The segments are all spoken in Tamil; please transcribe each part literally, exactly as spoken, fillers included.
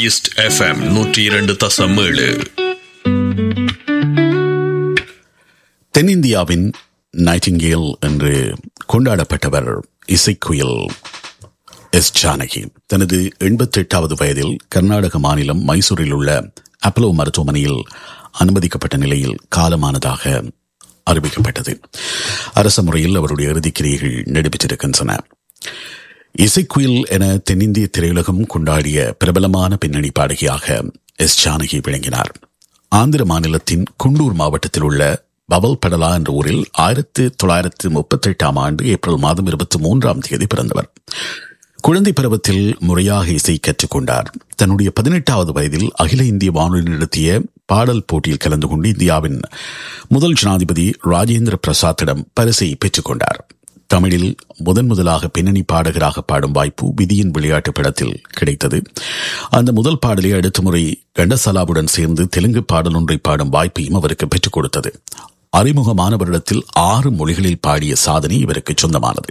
ஈஸ்ட் எஃப்எம் நூற்றி இரண்டு தசம் ஏழு. தென்னிந்தியாவின் நைட்டிங்கேல் என்று கொண்டாடப்பட்டவர் இசைக்குயில் எஸ் ஜானகி. தனது எண்பத்தி எட்டாவது வயதில் கர்நாடக மாநிலம் மைசூரில் உள்ள அப்பலோ மருத்துவமனையில் அனுமதிக்கப்பட்ட நிலையில் காலமானதாக அறிவிக்கப்பட்டது. அரச முறையில் அவருடைய இறுதிக்கிரியைகள் நடைபெற்றிருக்கின்றன. இசைக்குயில் என தென்னிந்திய திரையுலகம் கொண்டாடிய பிரபலமான பின்னணி பாடகியாக எஸ் ஜானகி விளங்கினார். ஆந்திர மாநிலத்தின் குண்டூர் மாவட்டத்தில் உள்ள பவல் படலா என்ற ஊரில் ஆயிரத்தி தொள்ளாயிரத்தி முப்பத்தி எட்டாம் ஆண்டு ஏப்ரல் மாதம் இருபத்தி மூன்றாம் தேதி பிறந்தவர். குழந்தை பருவத்தில் முறையாக இசை கற்றுக்கொண்டார். தன்னுடைய பதினெட்டாவது வயதில் அகில இந்திய வானொலி நடத்திய பாடல் போட்டியில் கலந்து கொண்டு இந்தியாவின் முதல் ஜனாதிபதி ராஜேந்திர பிரசாத்திடம் பரிசை பெற்றுக் கொண்டார். தமிழில் முதன் முதலாக பின்னணி பாடகராக பாடும் வாய்ப்பு விதியின் விளையாட்டு படத்தில் கிடைத்தது. அந்த முதல் பாடலை அடுத்த முறை கண்டசலாவுடன் சேர்ந்து தெலுங்கு பாடல் ஒன்றை பாடும் வாய்ப்பையும் அவருக்கு பெற்றுக் கொடுத்தது. அறிமுகமான வருடத்தில் ஆறு மொழிகளில் பாடிய சாதனை இவருக்கு சொந்தமானது.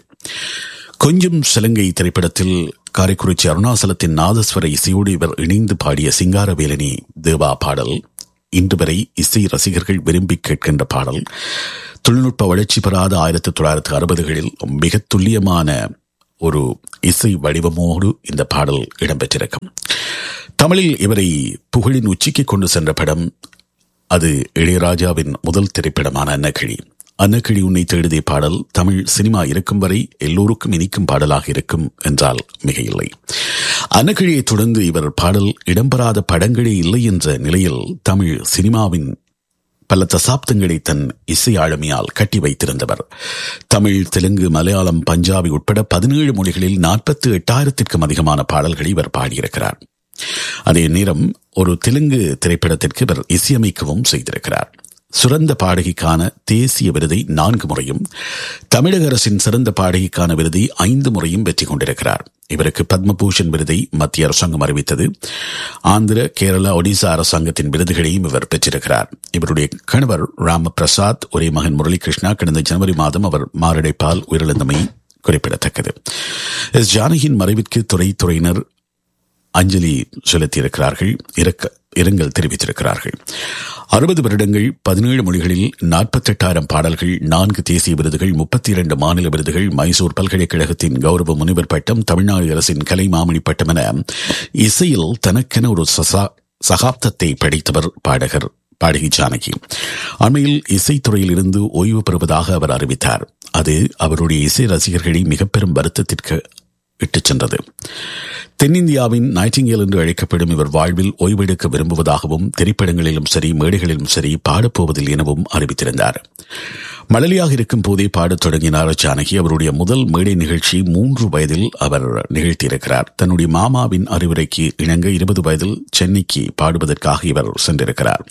கொஞ்சம் சிலங்கை திரைப்படத்தில் காரைக்குறிச்சி அருணாசலத்தின் நாதஸ்வர இசையோடு இவர் இணைந்து பாடிய சிங்காரவேலனி தேவா பாடல் இன்று வரை இசை ரசிகர்கள் விரும்பி கேட்கின்ற பாடல். தொழில்நுட்ப வளர்ச்சி பெறாத ஆயிரத்தி தொள்ளாயிரத்தி அறுபதுகளில் மிக துல்லியமான ஒரு இசை வடிவமோடு இந்த பாடல் இடம்பெற்றிருக்கும். தமிழில் இவரை புகழின் உச்சிக்கு கொண்டு சென்ற படம் அது இளையராஜாவின் முதல் திரைப்படமான அன்னக்கிளி. அன்னக்கிளி உன்னை தேடுதே பாடல் தமிழ் சினிமா இருக்கும் வரை எல்லோருக்கும் இனிக்கும் பாடலாக இருக்கும் என்றால் மிக இல்லை. அன்னக்கிளியை தொடர்ந்து இவர் பாடல் இடம்பெறாத படங்களே இல்லை என்ற நிலையில் தமிழ் சினிமாவின் பல தசாப்தங்களை தன் இசை ஆளுமையால் கட்டி வைத்திருந்தவர். தமிழ், தெலுங்கு, மலையாளம், பஞ்சாபி உட்பட பதினேழு மொழிகளில் நாற்பத்தி எட்டாயிரத்திற்கும் அதிகமான பாடல்களை இவர் பாடியிருக்கிறார். அதே நேரம் ஒரு தெலுங்கு திரைப்படத்திற்கு இவர் இசையமைக்கவும் செய்திருக்கிறார். சிறந்த பாடகிக்கான தேசிய விருதை நான்கு முறையும், தமிழக அரசின் சிறந்த பாடகிக்கான விருதை ஐந்து முறையும் வெற்றி கொண்டிருக்கிறார். இவருக்கு பத்மபூஷன் விருதை மத்திய அரசாங்கம் அறிவித்தது. ஆந்திர, கேரளா, ஒடிசா அரசாங்கத்தின் விருதுகளையும் இவர் பெற்றிருக்கிறார். இவருடைய கணவர் ராம பிரசாத், ஒரே மகன் முரளிகிருஷ்ணா கடந்த ஜனவரி மாதம் அவர் மாரடைப்பால் உயிரிழந்தமை குறிப்பிடத்தக்கது. எஸ் ஜானகியின் மறைவிற்கு துறை துறையினர் அஞ்சலி செலுத்தியிருக்கிறார்கள், இரங்கல் தெரிவித்திருக்கிறார்கள். அறுபது வருடங்கள், பதினேழு மொழிகளில் நாற்பத்தி எட்டாயிரம் பாடல்கள், நான்கு தேசிய விருதுகள், முப்பத்தி இரண்டு மாநில விருதுகள், மைசூர் பல்கலைக்கழகத்தின் கௌரவ முனைவர் பட்டம், தமிழ்நாடு அரசின் கலை மாமணி பட்டம் என இசையில் தனக்கென ஒரு சகாப்தத்தை படைத்தவர் பாடகர் பாடகி ஜானகி. அண்மையில் இசைத்துறையில் இருந்து ஓய்வு பெறுவதாக அவர் அறிவித்தார். அது அவருடைய இசை ரசிகர்களை மிக பெரும் வருத்தத்திற்கு இட்டுச் சென்றது. தென்னிந்தியாவின் நைட்டிங்கேல் என்று அழைக்கப்படும் இவர் வாழ்வில் ஓய்வெடுக்க விரும்புவதாகவும் திரைப்படங்களிலும் சரி மேடைகளிலும் சரி பாடப்போவதில் எனவும் அறிவித்திருந்தார். மழலையாக இருக்கும் போதே பாடத் தொடங்கினார் ஜானகி. அவருடைய முதல் மேடை நிகழ்ச்சி மூன்று வயதில் அவர் நிகழ்த்தியிருக்கிறார். தன்னுடைய மாமாவின் அறிவுரைக்கு இணங்க இருபது வயதில் சென்னைக்கு பாடுவதற்காக இவர் சென்றிருக்கிறார்.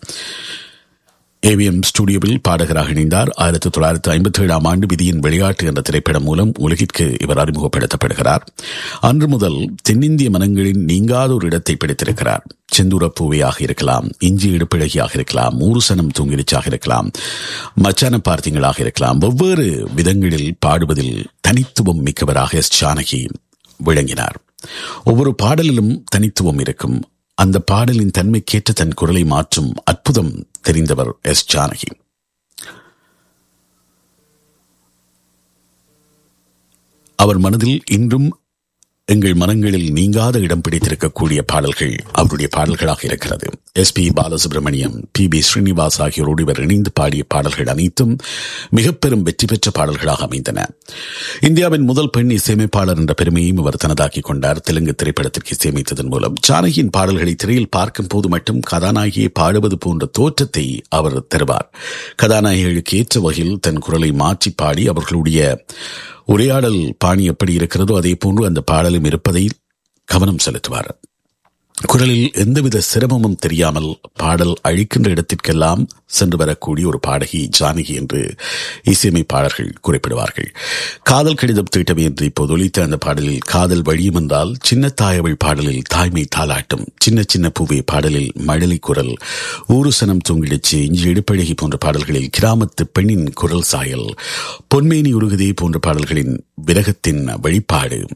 ஏவிஎம் ஸ்டுடியோவில் பாடகராக இணைந்தார். ஆயிரத்தி தொள்ளாயிரத்தி ஐம்பத்தி ஏழாம் ஆண்டு விதியின் விளையாட்டு என்ற திரைப்படம் மூலம் உலகிற்கு இவர் அறிமுகப்படுத்தப்படுகிறார். அன்று முதல் தென்னிந்திய மனங்களின் நீங்காத ஒரு இடத்தை பிடித்திருக்கிறார். செந்தூரப்பூவையாக இருக்கலாம், இஞ்சி இடுப்பிழகியாக இருக்கலாம், ஊருசனம் தூங்கிரிச்சாக இருக்கலாம், மச்சான பார்த்தீங்களாக இருக்கலாம், வெவ்வேறு விதங்களில் பாடுவதில் தனித்துவம் மிக்கவராக எஸ் ஜானகி விளங்கினார். ஒவ்வொரு பாடலிலும் தனித்துவம் இருக்கும். அந்த பாடலின் தன்மைக்கேற்ற தன் குரலை மாற்றும் அற்புதம் தெரிந்தவர் எஸ் ஜானகி. அவர் மனதில் இன்றும் எங்கள் மனங்களில் நீங்காத இடம் பிடித்திருக்கக்கூடிய பாடல்கள் அவருடைய பாடல்களாக இருக்கிறது. S B Balasubramaniam, B B Srinivas ஆகியோரோடு இவர் இணைந்து பாடிய பாடல்கள் அனைத்தும் மிக பெரும் வெற்றி பெற்ற பாடல்களாக அமைந்தன. இந்தியாவின் முதல் பெண் இசையமைப்பாளர் என்ற பெருமையையும் இவர் தனதாக்கிக் கொண்டார். தெலுங்கு திரைப்படத்திற்கு இசையமைத்ததன் மூலம் ஜானகியின் பாடல்களை திரையில் பார்க்கும் போது மட்டும் கதாநாயகியை பாடுவது போன்ற தோற்றத்தை அவர் தருவார். கதாநாயகிகளுக்கு ஏற்ற வகையில் தன் குரலை மாற்றி பாடி அவர்களுடைய உரையாடல் பாணி எப்படி இருக்கிறதோ அதே போன்று அந்த பாடலும் இருப்பதை கவனம் செலுத்துவார். குரலில் எந்தவித சிரமமும் தெரியாமல் பாடல் அழிக்கின்ற இடத்திற்கெல்லாம் சென்று வரக்கூடிய ஒரு பாடகி ஜானகி என்று இசையமைப்பாளர்கள் குறிப்பிடுவார்கள். காதல் கடிதம் தீட்டமே என்று இப்போது ஒலித்த அந்த பாடலில் காதல் வழியும் என்றால், சின்ன தாயவள் பாடலில் தாய்மை தாலாட்டும், சின்ன சின்ன பூவே பாடலில் மழலை குரல், ஊருசனம் தூங்கிடுச்சு, இஞ்சி இடுப்பழகி போன்ற பாடல்களில் கிராமத்து பெண்ணின் குரல் சாயல், பொன்மேனி உருகுதே போன்ற பாடல்களின் விரகத்தின் வழிபாடு,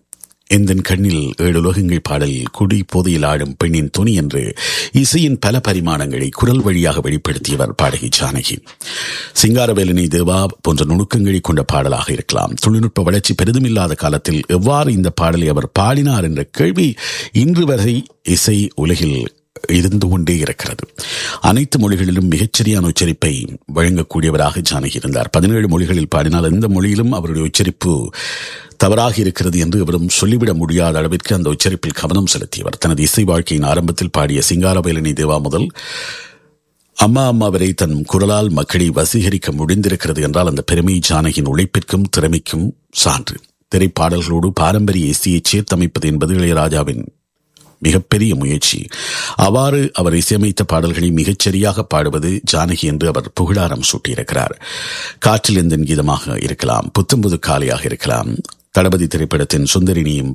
எந்தன் கண்ணில் ஏழு உலகங்கள் பாடலில் குடி போதையில் ஆடும் பெண்ணின் துணி என்று இசையின் பல பரிமாணங்களை குரல் வழியாக வெளிப்படுத்தியவர் பாடகி ஜானகி. சிங்காரவேலனை தேவா போன்ற நுணுக்கங்களை கொண்ட பாடலாக இருக்கலாம். தொழில்நுட்ப வளர்ச்சி பெரிதுமில்லாத காலத்தில் எவ்வாறு இந்த பாடலை அவர் பாடினார் என்ற கேள்வி இன்று வரை இசை உலகில் இருந்து கொண்டே இருக்கிறது. அனைத்து மொழிகளிலும் மிகச்சரியான உச்சரிப்பை வழங்கக்கூடியவராக ஜானகி இருந்தார். பதினேழு மொழிகளில் பாடினால் எந்த மொழியிலும் அவருடைய உச்சரிப்பு தவறாக இருக்கிறது என்று எவரும் சொல்லிவிட முடியாத அளவிற்கு அந்த உச்சரிப்பில் கவனம் செலுத்தியவர். தனது இசை வாழ்க்கையின் ஆரம்பத்தில் பாடிய சிங்காரவேலனை தேவா முதல் அம்மா அம்மா வரை தன் குரலால் மக்களை வசீகரிக்க முடிந்திருக்கிறது என்றால் அந்த பெருமை ஜானகியின் உழைப்பிற்கும் திறமைக்கும் சான்று. திரைப்பாடல்களோடு பாரம்பரிய இசையை சேர்த்தமைப்பது என்பது இளையராஜாவின் மிகப்பெரிய முயற்சி. அவ்வாறு அவர் இசையமைத்த பாடல்களை மிகச்சரியாக பாடுவது ஜானகி என்று அவர் புகழாரம் சூட்டியிருக்கிறார். காற்றில் எந்தன் கீதமாக இருக்கலாம், புத்தம்புது காலையாக இருக்கலாம், தளபதி திரைப்படத்தின் சுந்தரினியும்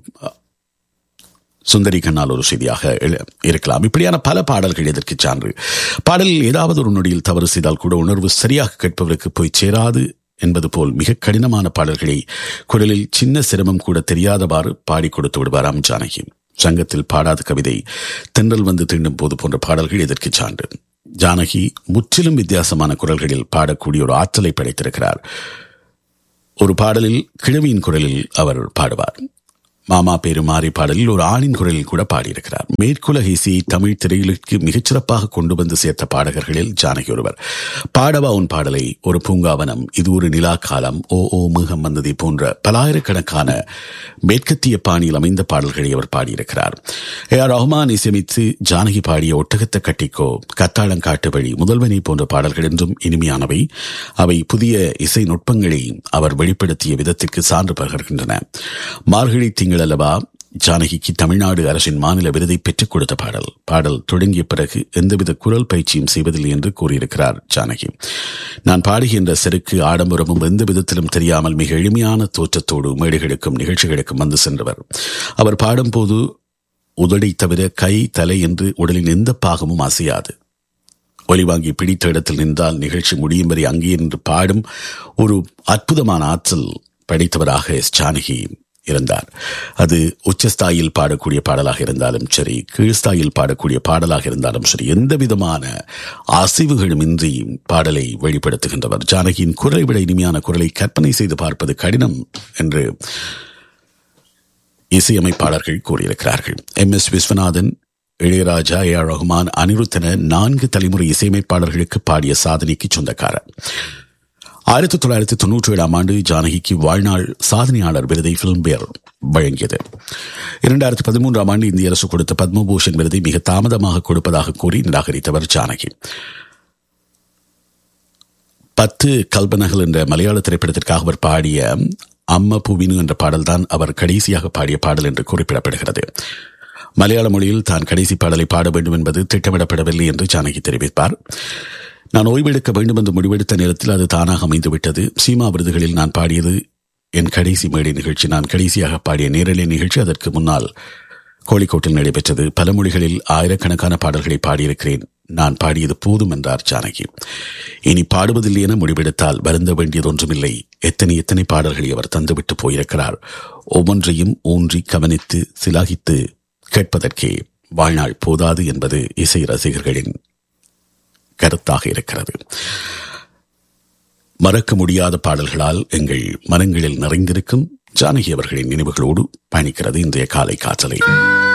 சுந்தரி கண்ணால் ஒரு செய்தியாக இருக்கலாம். இப்படியான பல பாடல்கள் இதற்கு சான்று. பாடலில் ஏதாவது ஒரு நொடியில் தவறு செய்தால் கூட உணர்வு சரியாக கேட்பவருக்கு போய் சேராது என்பது போல் மிக கடினமான பாடல்களை குரலில் சின்ன சிரமம் கூட தெரியாதவாறு பாடி கொடுத்து விடுவாராம் ஜானகி. சங்கத்தில் பாடாத கவிதை, தென்றல் வந்து தீண்டும் போது போன்ற பாடல்கள் இதற்கு சான்று. ஜானகி முற்றிலும் வித்தியாசமான குரல்களில் பாடக்கூடிய ஒரு ஆற்றலை படைத்திருக்கிறார். ஒரு பாடலில் கிழவியின் குரலில் அவர் பாடுவார். மாமா பேரு மாறி பாடலில் ஒரு ஆணின் குரலில் கூட பாடியிருக்கிறார். மேற்குலக இசையை தமிழ் திரையுலகிற்கு மிகச்சிறப்பாக கொண்டு வந்து சேர்த்த பாடகர்களில் ஜானகி ஒருவர். பாடவா உன் பாடலை, ஒரு பூங்காவனம், இது ஒரு நிலா காலம், ஓ ஓ மிகம் வந்ததை போன்ற பலாயிரக்கணக்கான மேற்கத்திய பாணியில் அமைந்த பாடல்களை அவர் பாடியிருக்கிறார். ஏ ஆர் ரஹ்மான் இசையமைத்து ஜானகி பாடிய ஒட்டகத்த கட்டிக்கோ, கத்தாளங்காட்டு வழி, முதல்வனை போன்ற பாடல்கள் என்றும் இனிமையானவை. அவை புதிய இசை நுட்பங்களை அவர் வெளிப்படுத்திய விதத்திற்கு சான்று பகர்கின்றன. மார்கழி அல்லவா ஜானகிக்கு தமிழ்நாடு அரசின் மாநில விருதை பெற்றுக் கொடுத்த பாடல். பாடல் தொடங்கிய பிறகு எந்தவித குரல் பயிற்சியும் செய்வதில்லை என்று கூறியிருக்கிறார் ஜானகி. நான் பாடுகின்ற செருக்கு ஆடம்பரமும் எந்த விதத்திலும் தெரியாமல் மிக எளிமையான தோற்றத்தோடு மேடைகளுக்கும் நிகழ்ச்சிகளுக்கும் வந்து சென்றவர். அவர் பாடும்போது உதடை தவிர கை, தலை என்று உடலின் எந்த பாகமும் அசையாது. ஒலி வாங்கி பிடித்த இடத்தில் நின்றால் நிகழ்ச்சி முடியும் வரை அங்கே நின்று பாடும் ஒரு அற்புதமான ஆற்றல் படைத்தவராக எஸ் ஜானகி இருந்தார். அது உச்சஸ்தாயில் பாடக்கூடிய பாடலாக இருந்தாலும் சரி, கீழ்ஸ்தாயில் பாடக்கூடிய பாடலாக இருந்தாலும் சரி, எந்த விதமான அசைவுகளும் இன்றி பாடலை வெளிப்படுத்துகின்றவர். ஜானகியின் குரலை விட இனிமையான குரலை கற்பனை செய்து பார்ப்பது கடினம் என்று இசையமைப்பாளர்கள் கூறியிருக்கிறார்கள். M S Viswanathan, Ilaiyaraaja, A R Rahman, Anirudh என நான்கு தலைமுறை இசையமைப்பாளர்களுக்கு பாடிய சாதனைக்கு சொந்தக்காரர். ஆயிரத்தி தொள்ளாயிரத்தி தொன்னூற்றி ஏழாம் ஆண்டு ஜானகிக்கு வாழ்நாள் சாதனையாளர் விருதை பிலிம்பேர் வழங்கியது. இரண்டாயிரத்தி பதிமூன்றாம் ஆண்டு இந்திய அரசு கொடுத்த பத்மபூஷன் விருதை மிக தாமதமாக கொடுப்பதாக கூறி நிராகரித்தவர் ஜானகி. பத்து கல்பனகள் என்ற மலையாள திரைப்படத்திற்காக அவர் பாடிய அம்ம பூவினு என்ற பாடல்தான் அவர் கடைசியாக பாடிய பாடல் என்று குறிப்பிடப்படுகிறது. மலையாள மொழியில் தான் கடைசி பாடலை பாட வேண்டும் என்பது திட்டமிடப்படவில்லை என்று ஜானகி தெரிவிப்பார். நான் ஓய்வெடுக்க வேண்டும் என்று முடிவெடுத்த நேரத்தில் அது தானாக அமைந்துவிட்டது. சீமா விருதுகளில் நான் பாடியது என் கடைசி மேடை நிகழ்ச்சி. நான் கடைசியாக பாடிய நேரலை நிகழ்ச்சி அதற்கு முன்னால் கோழிக்கோட்டில் நடைபெற்றது. பல மொழிகளில் ஆயிரக்கணக்கான பாடல்களை பாடியிருக்கிறேன். நான் பாடியது போதும் என்றார் ஜானகி. இனி பாடுவதில்லை என முடிவெடுத்தால் வருந்த வேண்டியது ஒன்றுமில்லை. எத்தனை எத்தனை பாடல்களை அவர் தந்துவிட்டு போயிருக்கிறார். ஒவ்வொன்றையும் ஊன்றி கவனித்து சிலாகித்து கேட்பதற்கே வாழ்நாள் போதாது என்பது இசை ரசிகர்களின் கருத்தாக இருக்கிறது. மறக்க முடியாத பாடல்களால் எங்கள் மனங்களில் நிறைந்திருக்கும் ஜானகி அவர்களின் நினைவுகளோடு பயணிக்கிறது இன்றைய காலை காற்றலை.